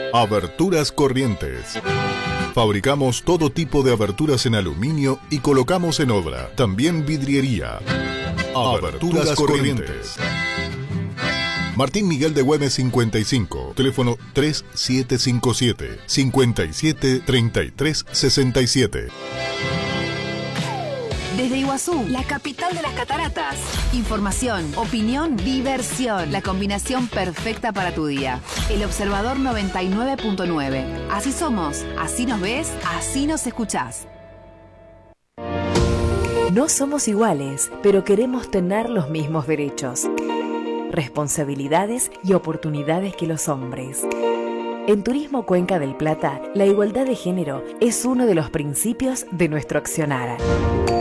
Aberturas Corrientes. Fabricamos todo tipo de aberturas en aluminio y colocamos en obra. También vidriería. Aberturas Corrientes. Martín Miguel de Güemes 55, teléfono 3757-573367. Desde Iguazú, la capital de las cataratas. Información, opinión, diversión. La combinación perfecta para tu día. El Observador 99.9. Así somos, así nos ves, así nos escuchás. No somos iguales, pero queremos tener los mismos derechos, responsabilidades y oportunidades que los hombres. En Turismo Cuenca del Plata, la igualdad de género es uno de los principios de nuestro accionar.